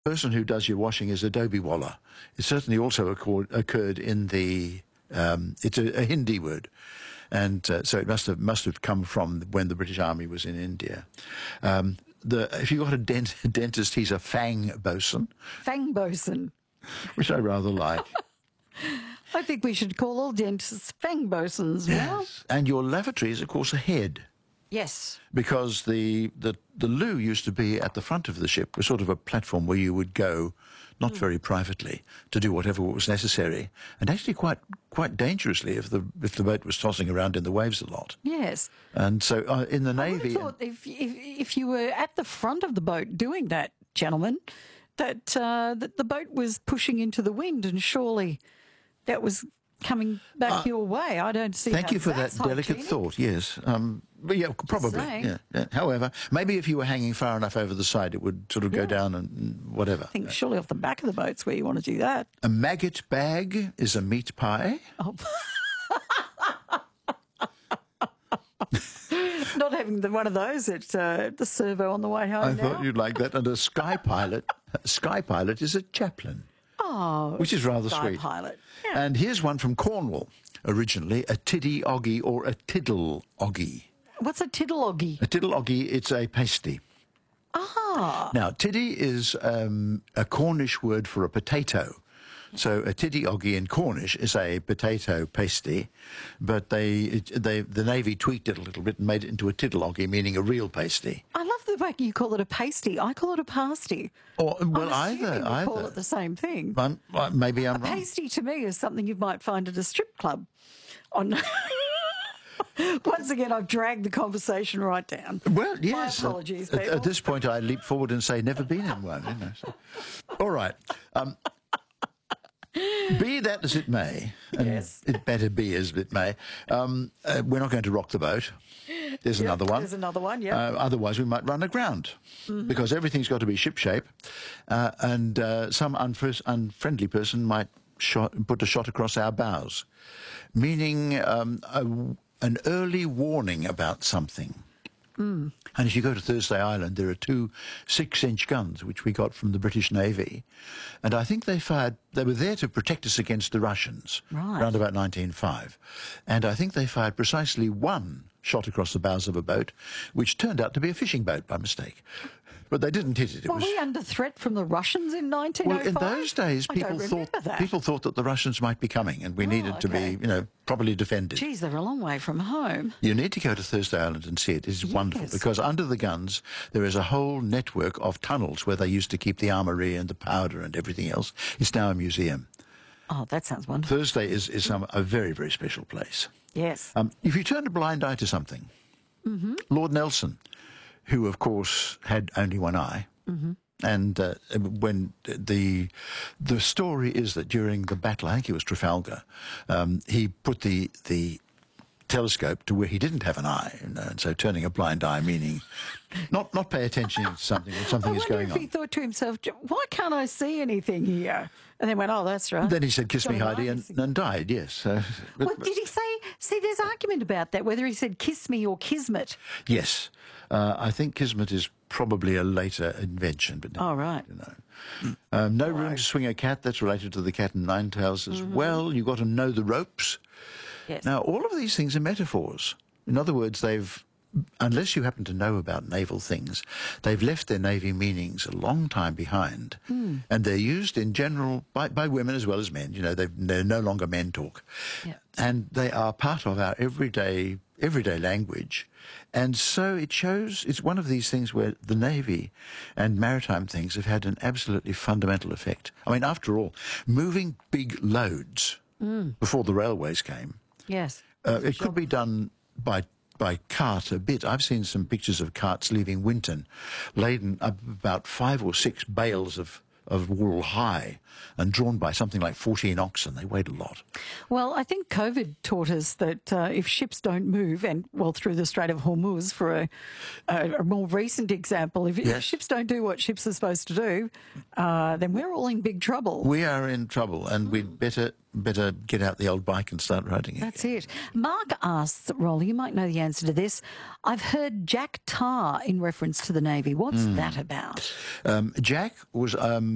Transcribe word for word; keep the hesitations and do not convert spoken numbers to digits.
person who does your washing is a dhobi walla. It certainly also occurred, occurred in the, um, it's a, a Hindi word. And uh, so it must have must have come from when the British Army was in India. Um, the, if you've got a dent, dentist, he's a fang bosun. Fang bosun. Which I rather like. I think we should call all dentists fang bosons now. Yes. And your lavatory is, of course, a head. Yes. Because the, the, the loo used to be at the front of the ship, a sort of a platform where you would go, not mm. very privately, to do whatever was necessary, and actually quite quite dangerously if the if the boat was tossing around in the waves a lot. Yes. And so uh, in the Navy... I would have thought if, if, if you were at the front of the boat doing that, gentlemen, that, uh, that the boat was pushing into the wind, and surely that was coming back uh, your way. I don't see. Thank how you for that hygienic. delicate thought. Yes, um, but yeah, probably. Yeah, yeah. However, maybe if you were hanging far enough over the side, it would sort of yeah. go down and whatever. I think surely off the back of the boat's where you want to do that. A maggot bag is a meat pie. Oh. Not having the, one of those at uh, the servo on the way home. I now. thought you'd like that. And a sky pilot. A sky pilot is a chaplain. Oh, which is rather sky sweet. Pilot. Yeah. And here's one from Cornwall. Originally, a tiddy oggy or a tiddle oggy. What's a tiddle oggy? A tiddle oggy, it's a pasty. Ah. Now, tiddy is um, a Cornish word for a potato. So a tiddy oggy in Cornish is a potato pasty, but they, they, the Navy tweaked it a little bit and made it into a tiddle oggy, meaning a real pasty. I love the fact you call it a pasty. I call it a pasty. Or, well, I'm either, you either. call it the same thing. I'm, maybe I'm a wrong. Pasty to me is something you might find at a strip club. On Once again, I've dragged the conversation right down. Well, yes. My apologies, at, people. at this point, I leap forward and say, never been in one. You know, so. All right. Um, be that as it may, and yes. it better be as it may, um, uh, we're not going to rock the boat. There's yep, another one. There's another one, yeah. Uh, otherwise, we might run aground, mm-hmm. because everything's got to be shipshape, uh, and uh, some unf- unfriendly person might shot, put a shot across our bows, meaning um, a, an early warning about something. Mm. And if you go to Thursday Island, there are two six-inch guns, which we got from the British Navy. And I think they fired, they were there to protect us against the Russians, right. around about nineteen oh five. And I think they fired precisely one shot across the bows of a boat, which turned out to be a fishing boat by mistake. But they didn't hit it. it were was... we under threat from the Russians in nineteen oh five? Well, in those days, people thought that. people thought that the Russians might be coming, and we oh, needed to okay. be, you know, properly defended. Geez, they're a long way from home. You need to go to Thursday Island and see it. It's yes. wonderful, because under the guns there is a whole network of tunnels where they used to keep the armoury and the powder and everything else. It's now a museum. Oh, that sounds wonderful. Thursday is, is some, a very, very special place. Yes. Um, if you turn a blind eye to something, mm-hmm. Lord Nelson, who, of course, had only one eye, mm-hmm. and uh, when the the story is that during the battle, I think it was Trafalgar, um, he put the the telescope to where he didn't have an eye, you know, and so turning a blind eye, meaning not not pay attention to something when something I is going if on. He thought to himself, "Why can't I see anything here?" And then went, "Oh, that's right." Then he said, "Kiss me, Heidi," and, and died. Yes. Uh, but, well, did he say? See, there's argument about that, whether he said "kiss me" or "kismet." Yes, uh, I think kismet is probably a later invention, but oh right, you know, um, no room to swing a cat. That's related to the Cat and Nine Tails as mm-hmm. well. You've got to know the ropes. Yes. Now, all of these things are metaphors. In other words, they've, unless you happen to know about naval things, they've left their Navy meanings a long time behind. Mm. And they're used in general by, by women as well as men. You know, they've, they're no longer men talk. Yeah. And they are part of our everyday, everyday language. And so it shows, it's one of these things where the Navy and maritime things have had an absolutely fundamental effect. I mean, after all, moving big loads mm. before the railways came, yes, uh, it could be done by by cart a bit. I've seen some pictures of carts leaving Winton, laden up about five or six bales of, of wool high and drawn by something like fourteen oxen. They weighed a lot. Well, I think COVID taught us that uh, if ships don't move, and, well, through the Strait of Hormuz for a, a, a more recent example, if, yes. if ships don't do what ships are supposed to do, uh, then we're all in big trouble. We are in trouble, and mm. we'd better better get out the old bike and start riding it. That's it. Mark asks, Rolly, you might know the answer to this. I've heard Jack Tar in reference to the Navy. What's mm. that about? Um, Jack was... Um,